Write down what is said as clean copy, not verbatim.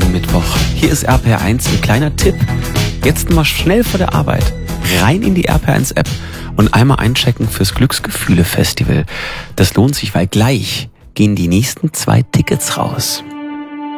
am Mittwoch. Hier ist RPR1 ein kleiner Tipp. Jetzt mal schnell vor der Arbeit rein in die RPR1 App und einmal einchecken fürs Glücksgefühle Festival. Das lohnt sich, weil gleich gehen die nächsten 2 Tickets raus.